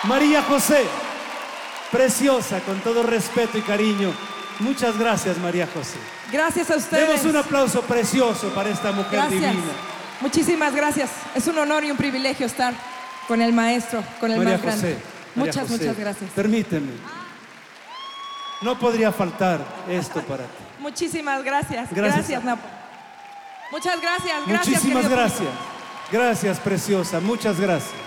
María José, preciosa, con todo respeto y cariño. Muchas gracias, María José. Gracias a ustedes. Demos un aplauso precioso para esta mujer Gracias. divina. Muchísimas gracias. Es un honor y un privilegio estar con el maestro, con el María más grande. José, María Muchas, José, muchas gracias. Permíteme. No podría faltar esto para ti. Muchísimas gracias. Gracias. Gracias, Napo. Muchas gracias. Gracias, Muchísimas querido gracias. público. Gracias, preciosa. Muchas gracias.